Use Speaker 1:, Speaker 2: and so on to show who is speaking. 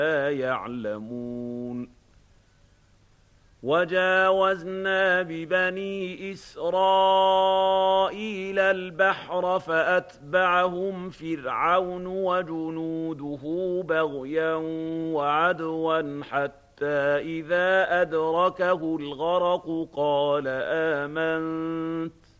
Speaker 1: لا يعلمون وجاوزنا ببني إسرائيل البحر فأتبعهم فرعون وجنوده بغيا وعدوا حتى إذا أدركه الغرق قال آمنت